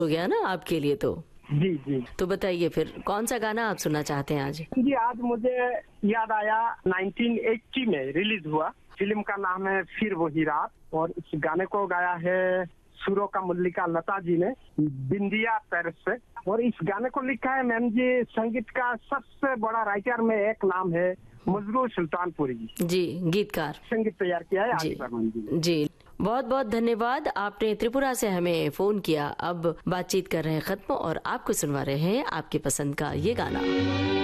हो गया ना आपके लिए तो। जी जी तो बताइए फिर कौन सा गाना आप सुनना चाहते हैं आज? जी। आज मुझे याद आया 1980 में रिलीज हुआ फिल्म का नाम है फिर वही रात, और इस गाने को गाया है सुरों का मल्लिका लता जी ने बिंदिया पेरिस से। और इस गाने को लिखा है मैम जी, संगीत का सबसे बड़ा राइटर में एक नाम है मजरूर सुल्तानपुरी जी, गीतकार। संगीत तैयार किया है जी आदि बर्मन जी ने। जी, बहुत बहुत धन्यवाद। आपने त्रिपुरा से हमें फोन किया। अब बातचीत कर रहे हैं खत्म और आपको सुनवा रहे हैं आपके पसंद का ये गाना।